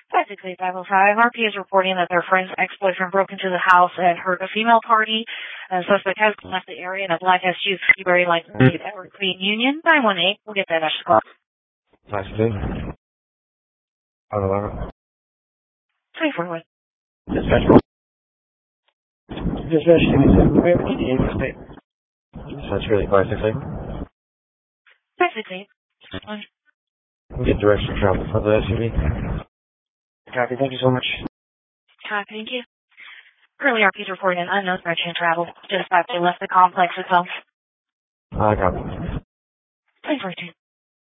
Basically, 505. RP is reporting that their friend's ex-boyfriend broke into the house and hurt a female party. Suspect has left the area and a black SUV Seabury license plate Evergreen Union 918. We'll get that extra call. Nice to see. 511. 341. Dispatch. Dispatch, give me some. We have an ETA for state. Dispatch, really, 568. 568. We'll get direction of travel for the SUV. Copy, thank you so much. Copy, thank you. Currently, RP is reporting an unknown direction of travel just after they left the complex itself. Copy. 342.